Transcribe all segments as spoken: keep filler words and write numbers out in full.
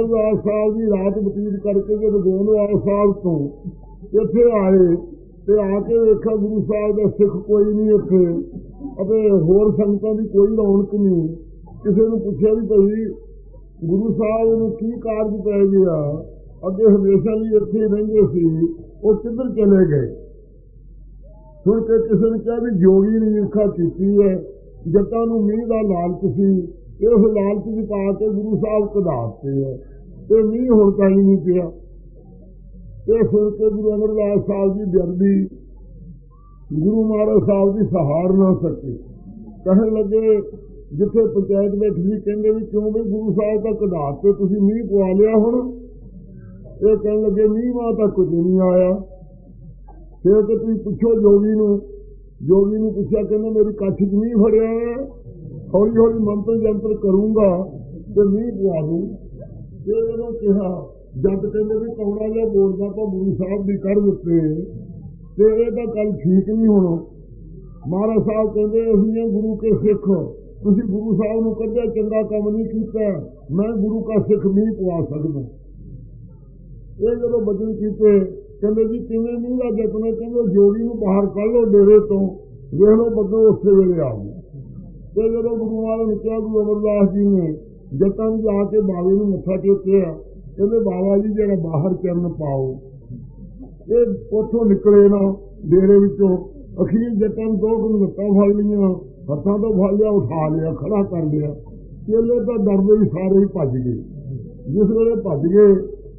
अमरदास साहब की रात बतीत करके जब गोंदवाल साहब तो इत्थे आए तो आके देखा गुरु साहब का सिख कोई नहीं इत्थे अते होर संगतां की कोई रौनक नहीं। किसी ने पूछा भी भाई गुरु साहब नूं की कारज पै गया, अगे हमेशा ही इत्थे रहिंदे सी, वो किधर चले गए। सुन के किसी ने कहा भी जोगी ने ईर्खा की है, जट्टां नूं मींह का लालच सी, इस लालच च पा के गुरु साहब कढ़ाते है तो मींह हुण तां ही नहीं पिया। ये सुन के गुरु अमरदास साहब की बेअदबी गुरु महाराज साहब की सहार ना सके। कहने लगे जिथे पंचायत बैठी सी कहंदे भी क्यों भी गुरु साहब तक कढ़ाते तुसीं मींह पवा लिया हुण। ये कहने लगे मींह मां तक कुछ नहीं आया। फिर तो तुसीं पुछो जोगी नूं, जोगी नूं पुछया कहंदा मेरी कच्छ च मींह फड़िया है, हौली हौली मंत्र जंत्र करूंगा तो मींह पवा दूं। ये जदों कहा जट कहते भी कौड़ा जिहा बोलदा तो गुरु साहब भी कढ़ दिते तो यह तो गल ठीक नहीं। होना महाराज साहब कहते असीं गुरु के सिख, तुसीं गुरु साहब नूं कढ़िया चंगा काम नहीं कीता, मैं गुरु का सिख नहीं पवा सकदा। ये जदों बचन कीते कहते जी किवें नहीं का जतन, कहते जोगी नूं बाहर कढ़ लो डेरे तो, वेख लो बदलो उस वेले आ गए। तो जदों गुरु महाराज ने कहा गुरु अमरदास जी ने जटां नूं जाके बावे नूं मत्था टेकिया, कहते बाबा जी जरा बाहर चरण पाओ। ये उथों निकले ना डेरे विचों, अखीर जटां दो दिन लत्तां फड़ लिया, हत्थां तो फड़ लिया, उठा लिया, खड़ा कर लिया। चेले तो डरदे ही सारे ही भज गए। जिस वेले भज गए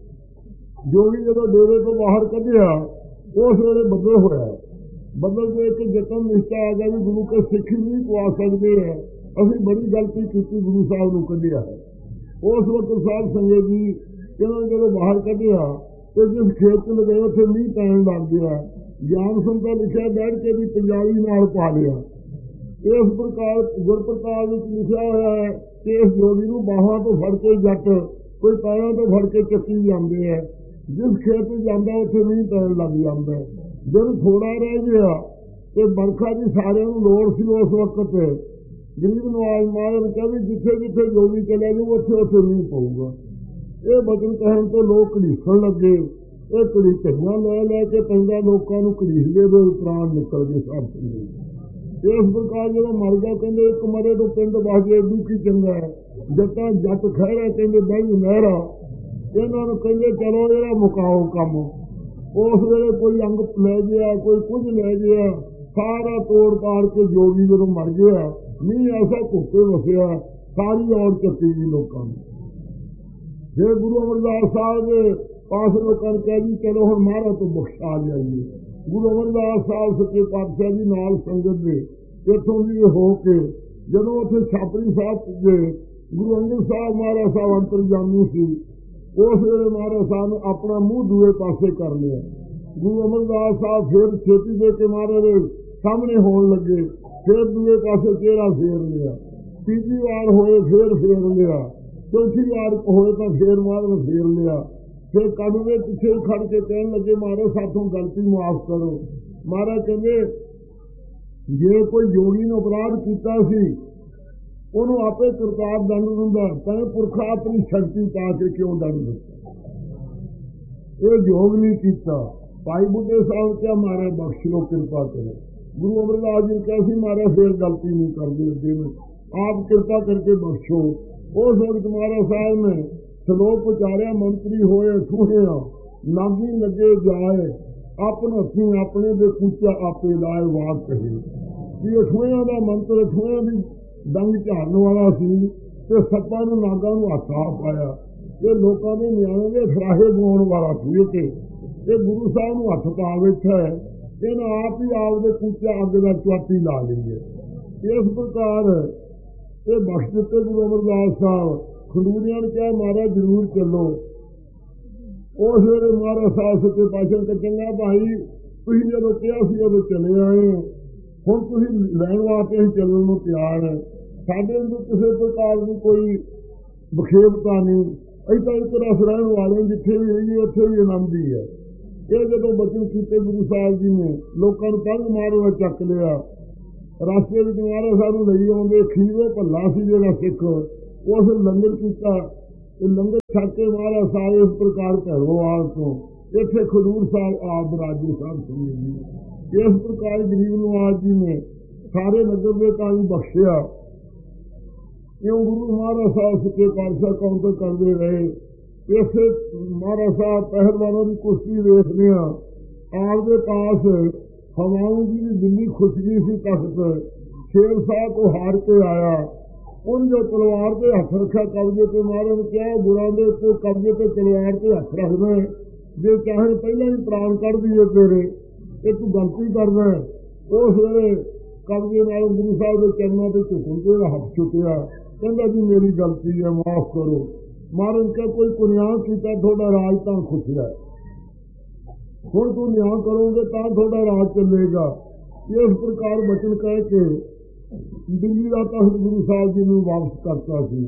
जोगी जदों डेरे तो बाहर कढ़िया उस वेले बदल होया। बदल के एक जतन निश्चा आ गया भी गुरु के सिख ही नहीं पवा सकते है, असीं बड़ी गलती की गुरु साहब नूं कढ़िया है। उस वक्त साध संगत जी इन्होंने जब बाहर कढ़िया तो जिस खेत च लगे उत्थे मींह पैन लग गया। ज्ञान संता लिखा बैठ के भी पंजाबी नाल पा लिया। इस प्रकार गुरप्रताप विच लिखा होया है कि इस जोगी नूं बाहां तो फड़ के जट कोई पैरों तो फड़ के चक्की जाते हैं। जिस खेत में जाता उत्थे मींह पैन लग जाता है। जब थोड़ा रह गया तो बरखा की सारे लोड़ सी उस वक्त गरीब नवाज महाराज ने कहा भी जिथे जिथे जोगी चले जाओ उत्थे उत्थे मींह पऊगा। ये बचन कहन तो लोग घड़ीसण लगे, ये घड़ीसणियां लै लै के पैंदा लोगों को घड़ीसदे दे प्राण निकल गए। साथ संगत इस प्रकार जो मर गया कहते एक मरे तो पिंड बस गए, दुखी चंगा है। जट्टां जट खैरा कहते बही नहरा, इन्होंने कहते चलो जरा मुकाओ कम। उस वेले कोई अंग लै गया, कोई कुछ लै गया, सारा तोड़ पाड़ के जोगी जो मर गया। मींह ऐसा घुटे वसिया, सारी और चक्की गई लोगों ने। फिर गुरु अमरदास साहब के पास लोगों ने कहा जी चलो हम मारा तो बख्शा जाइए। गुरु अमरदास साहब सच्चे पातशाह जी नाल संगत दे इत्थों भी हो के जदों उत्थे छापरी साहब पुजे, गुरु अंगद साहब महाराज साहब अंतरजामी सी। उस वेले महाराज साहब ने अपना मुंह दूए पासे कर लिया। गुरु अमरदास साहब फिर छेती दे के महाराज सामने होने लगे, फिर दूए पासे चेहरा फेर लिया। तीजी बार होए फिर फेर लिया, चौथी बार होए तो फिर महाराज फेर लिया। फिर कदमे पिछे खड़ के कहन लगे महाराज साथों गलती माफ करो। महाराज कहते जे कोई जोगी ने अपराध किया सी उन्होंने आपे करतार दंड दिंदा, कहे पुरखा अपनी शक्ति पा के क्यों दंड दिता। ये योग नहीं किया। भाई बुढ़े साहब क्या महाराज बख्श लो, कृपा करो। गुरु अमरदास जी कैसी महाराज फिर गलती नहीं करते, अगे में आप कृपा करके बख्शो। उस वक्त महाराज साहब ने सलोक उचारिया, मंत्री होए ठूहे नागी लगे जाए, अपने हथी अपने दे कूचा आपे लाए वाक कहे। कि अठूया का मंत्र अठूया की डंग झाड़न वाला सी ते सप्पा नूं नागा नूं हथ आ पाया। ये लोगों के न्याणे के फराहे गवाउण वाला सी के ये गुरु साहब नूं हथ पा बैठा है, इन्हें आप ही आपके कूचा अग का चुआती ला ली है। इस प्रकार ये बख्श दिते गुरु अमरदास साहब। खंडूरिया ने कहा महाराज जरूर चलो। उस वेले महाराज साहब सच्चे पातशाह ने चंगा भाई तुसीं जदों कहा सी उदों चले आए, हुण तुसीं लैण वास्ते असीं चलण नूं तैयार है। साडे अंदर किसी प्रकार की कोई विखेपता नहीं, असीं तां एक रस रहण वाले जिथे भी रहिए उत्थे भी आनंद ही है। ये जदों बचन कीते गुरु साहब जी ने लोगों ने पंग मारो चक लिया। रास्ते में महाराज साहब लई आउंदे खीरो भला सी जिहड़ा सिख उस लंगर किया। लंगर छक के महाराज साहब इस प्रकार भैरोवाल तो इतने खडूर साहब आप राजे साहब सुनिए जी। इस प्रकार गरीब नवाज जी ने सारे नगर के ताई बख्शिया। क्यों गुरु महाराज साहब सच्चे पातशाह काउंटर करते रहे। इस महाराज साहब पहलवानों की कुश्ती देखने आपके पास हवाओं की भी दिल्ली खुशगी सी तख्त शेर साहब को हार के आया। उन जो तलवार के हथ रखा कब्जे पे मारे ने क्या गुरां दे उत्ते कब्जे पे तलवार के हथ रखना है जे चाहे पहले ही प्राण कढ़ दिए तेरे ये तू गलती करना है। उस वेले कब्जे नाल गुरु साहब के चरणों से झुकन के हथ चुकया कहता जी मेरी गलती है माफ करो। महाराज क्या कोई को न्याय किया थोड़ा राज तो खुशिया हुण तू न्याय करोगे तो थोड़ा राज चलेगा। इस प्रकार वचन कह के दिल्ली का तख्त गुरु साहब जी ने वापस करता सी।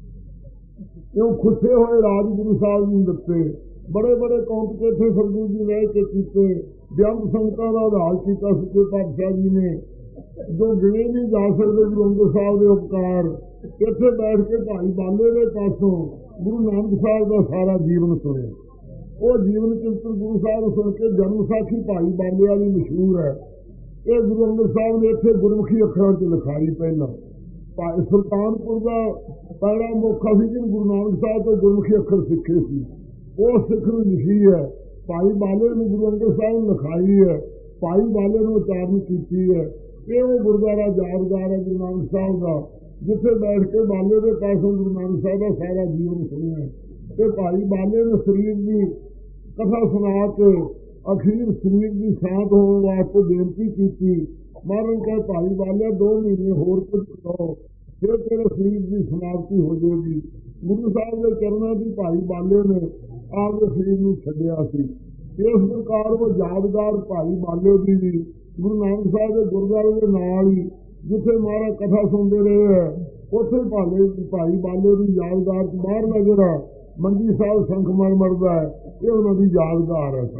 क्यों खुसे हुए राज गुरु साहब जी दिते बड़े बड़े कौंट के थे सरगुरु जी रह के कीते बेअंत संगतां का राज किया सच्चे पातशाह जी ने जो गिने नहीं जा सकते गुरु अंगद साहब के उपकार। इत्थे बैठ के भाई बाले के पासों गुरु नानक साहब का सारा जीवन सुने। वो जीवन चिंतन गुरु साहब सुन के जन्म साखी भाई बाले वाली मशहूर है। ये गुरु अंगद साहब ने इतने गुरमुखी अखरों च लिखाई। पहला भाई सुल्तानपुर का पहला मौका सी जिन गुरु नानक साहब तो गुरमुखी अखर सीखे सी वो सिख ने लिखी है। भाई बाले ने गुरु अंगद साहब ने लिखाई है। भाई बाले ने उच्चारण की है। ये वो गुरुद्वारा यादगार है गुरु नानक साहब का जिथे बैठ के बाले के पासों गुरु नानक साहब का सारा जीवन सुनिया। तो भाई बाले ने शरीर की कथा सुना के अखीर शरीर की शांत होने वास्ते बेनती की। महाराज का भाई बाले दो महीने होर कुछ फिर तेरे शरीर की समाप्ति हो जाएगी। गुरु साहब के चरणों की भाई बाले ने आपके शरीर में छड्या सी। इस प्रकार वो यादगार भाई बाले की भी गुरु नानक साहब के गुरुद्वारे के नाल ही जिथे महाराज कथा सुनते रहे है उथे भाले भाई बाले की यादगार बाहर नजर आ मंजी साहब संख मर मरदा है ये उन्होंने यादगार है।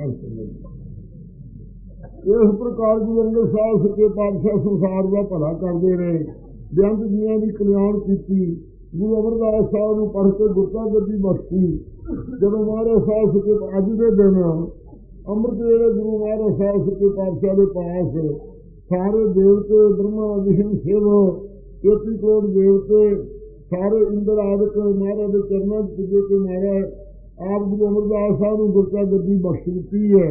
इस प्रकार गुरु अंगद साहब सच्चे पातशाह संसार का भला करते रहे बेअंत जियां की कल्याण की। गुरु अमरदास साहब ने पढ़ के गुरता गद्दी बख्शी। जब महाराज साहब सच्चे अज के दिन अमृत वेले गुरु महाराज साहब सच्चे पातशाह के पास सारे देवते ब्रह्मा विष्णु शिव तेती करोड़ देवते सारे इंद्र आदि महाराज के चरणों पुजे के महाराज आप गुरु अमरदास साहब ने गुरता गद्दी बख्श दी है।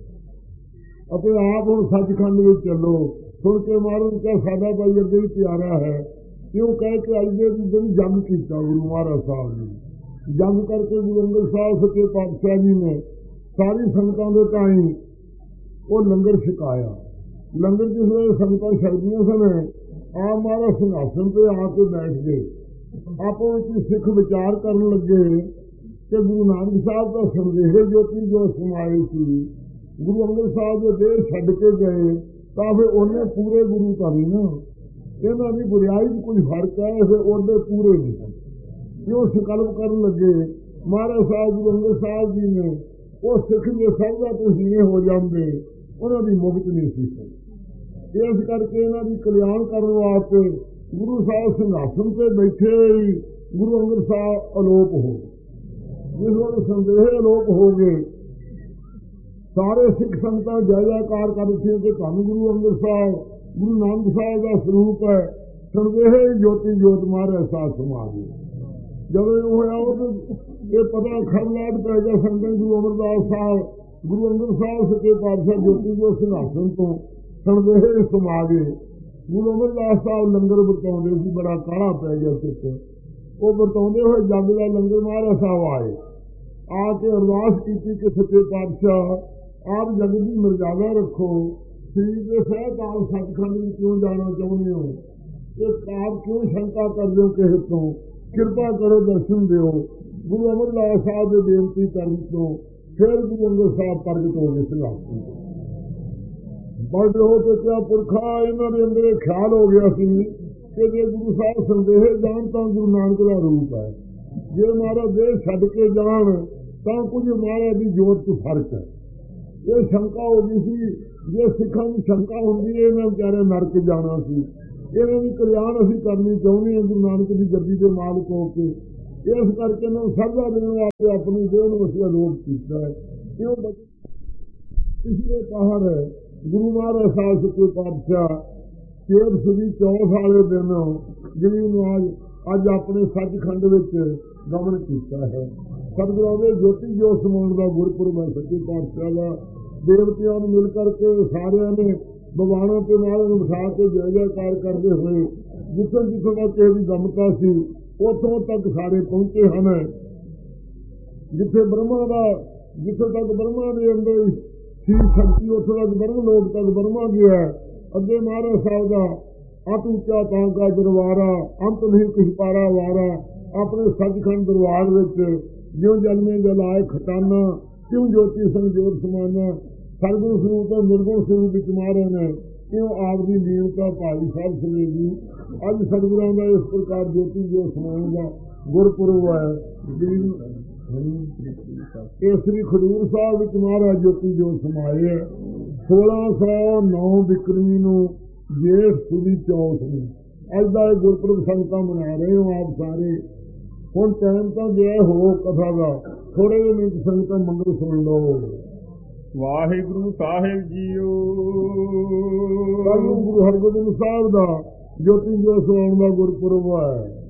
अपने आप हम सचखंड में चलो सुन के महाराज का सादा भाई अगे ही प्यारा है। क्यों कह के अज के दिन जंग किया गुरु महाराज साहब ने जंग करके गुरु अंगद साहब सच्चे पातशाह जी ने सारी संगतों के ताई वो लंगर छकाया। लंगर जिस वे संगत छकदियां सन आप महाराज सिंहासन पे आके बैठ गए। आपो सिख विचार कर लगे कि गुरु नानक साहब का संदेह ज्योति जो समाये थी गुरु अंगद साहब जो देर छड़ के गए तो फिर उन्हें पूरे गुरु का नहीं ना इन्हों की बुराई में कुछ फर्क है फिर उन्हें पूरे नहीं। क्यों संकल्प कर लगे महाराज साहब गुरु अंगद साहब जी ने वो सिख जो सब का तहीने हो जाते उन्होंने मुक्त नहीं सी। इस करके इन्हों की कल्याण करने वास्ते गुरु साहब सिंहासन से बैठे ही गुरु अंगद साहब अलोप हो गए। जिस वेले संदेह अलोप हो गए सारे सिख संगत जय जयकार कर रही कि धन गुरु अंगद साहब गुरु नानक साहब का स्वरूप है। संदेह ज्योति ज्योत महाराज साहब समा गए। जब होया ये पता खरलाट पै गया संगत गुरु अमरदास साहब गुरु अंगद साहब सच्चे पातशाह ज्योति जो सिंहासन तो संदेह समा गए। गुरु अमरदास साहब लंगर बरताउंदे सी बड़ा काला पै गया सिख वो बरताउंदे हुए जग का लंगर महाराज साहब आए आके अरदास की कि सच्चे पातशाह आप जग की मर्यादा रखो श्री के सहकाल सचखंड में क्यों जाना चाहते हो एक आप क्यों शंका कर दो किसी तो कृपा करो दर्शन दो। गुरु अमरदास साहब ने बेनती कर दो फिर गुरु अंगद साहब प्रगट हो गए सिंहासन बड़े हो के क्या पुरखा इन्होंने अंदर ख्याल हो गया सी कि जे गुरु साहब संदेह जान तो गुरु नानक का रूप है जे महाराज देह छड़ के जान तो कुछ महाराज की जोत च फर्क है। ये शंका हो गई सी जे सिखा की शंका होंगी इन्हें बेचारे नरक जाना सी इन्हों की कल्याण असी करनी चाहते हैं गुरु नानक की गद्दी के मालिक होके ਇਸ ਕਰਕੇ ਨਾ ਸਰਦਾ ਦੇਣ ਵਾਸਤੇ ਆਪਣੀ ਦੇਹ ਨੂੰ ਅਸੀਂ ਅਲੋਪ ਕੀਤਾ ਹੈ। ਕਿਉਂ ਪਿਛਲੇ ਪਹਾੜ ਗੁਰੂ ਮਹਾਰਾਜ ਸਾਹਿਬ ਸੱਚੇ ਪਾਤਸ਼ਾਹ ਚੇਤ ਸੁਦੀ ਚੌਥ ਵਾਲੇ ਦਿਨ ਜਿਹੜੀ ਨੂੰ ਅੱਜ ਅੱਜ ਆਪਣੇ ਸੱਚਖੰਡ ਵਿੱਚ ਗਮਨ ਕੀਤਾ ਹੈ। ਸਤਿਗੁਰਾਂ ਦੇ ਜੋਤੀ ਜੋਤ ਸਮਾਉਣ ਦਾ ਗੁਰਪੁਰਬ ਹੈ ਸੱਚੇ ਪਾਤਸ਼ਾਹ ਦਾ। ਦੇਵਤਿਆਂ ਨੂੰ ਮਿਲ ਕਰਕੇ ਸਾਰਿਆਂ ਨੇ ਭਗਵਾਨਾਂ ਤੇ ਨਾਲ ਨੂੰ ਬਿਠਾ ਕੇ ਜੈ ਜੈਕਾਰ ਕਰਦੇ ਹੋਏ ਜਿੱਥੋਂ ਜਿੱਥੋਂ ਤੱਕ ਕਿਸੇ ਦੀ ਦਮਤਾ ਸੀ ਉੱਥੋਂ ਤੱਕ ਸਾਰੇ ਪਹੁੰਚੇ ਹਨ। ਜਿੱਥੇ ਬ੍ਰਹਮਾ ਦਾ ਜਿੱਥੋਂ ਤੱਕ ਬ੍ਰਹਮਾ ਦੇ ਅੰਦਰ ਸੀ ਸ਼ਕਤੀ ਉੱਥੋਂ ਤੱਕ ਬ੍ਰਹਮ ਲੋਕ ਤੱਕ ਬ੍ਰਹਮਾ ਗਿਆ। ਅੱਗੇ ਮਹਾਰਾਜ ਸਾਹਿਬ ਦਾ ਅਤ ਉੱਚਾ ਤਾਂ ਕਾ ਦਰਬਾਰਾ ਅੰਤ ਨਹੀਂ ਕਿਛ ਪਾਰਾ ਵਾਰਾ। ਆਪਣੇ ਸੱਚਖੰਡ ਦਰਬਾਰ ਵਿੱਚ ਜਿਉਂ ਜਨਮੇ ਜਲਾਏ ਖਟਾਨਾ ਕਿਉਂ ਜੋਤੀ ਸੰਜੋਤ ਸਮਾਨਾ। ਸਰਗੁਣ ਸਰੂਪ ਤੋਂ ਨਿਰਗੁਣ ਸਰੂਪ ਵਿੱਚ ਮਹਾਰਾਜ ਨੇ ਕਿਉਂ ਆਪ ਦੀ ਲੀਨਤਾ ਭਾਈ ਸਾਹਿਬ ਸਮੇਗੀ। ਅੱਜ ਸਤਿਗੁਰਾਂ ਦਾ ਇਸ ਪ੍ਰਕਾਰ ਜੋਤੀ ਜੋਤ ਸਮਾਉਣ ਦਾ ਗੁਰਪੁਰਬ ਹੈ। ਇਹ ਸ੍ਰੀ ਖਡੂਰ ਸਾਹਿਬ ਵਿੱਚ ਮਹਾਰਾਜ ਜੋਤੀ ਜੋਤ ਸਮਾਏ ਹੈ। ਸੋਲਾਂ ਸੌ ਨੌ ਬਿਕਰਮੀ ਨੂੰ ਜੇਠ ਸੁਦੀ ਚੌਥ ਨੂੰ ਅੱਜ ਦਾ ਇਹ ਗੁਰਪੁਰਬ ਸੰਗਤਾਂ ਮਨਾ ਰਹੇ ਹੋ ਆਪ ਸਾਰੇ। ਹੁਣ ਟਾਈਮ ਤਾਂ ਗਿਆ ਹੋ ਕਥਾ ਦਾ, ਥੋੜੇ ਜਿਹੇ ਮਿੰਟ ਸੰਗਤਾਂ ਮੰਗਲ ਸੁਣ ਲਓ। ਵਾਹਿਗੁਰੂ ਸਾਹਿਬ ਜੀਓ। ਗੁਰੂ ਹਰਗੋਬਿੰਦ ਸਾਹਿਬ ਦਾ ਜੋਤੀ ਜੋਤ ਸਮਾਉਣ ਦਾ ਗੁਰਪੁਰਬ ਹੈ।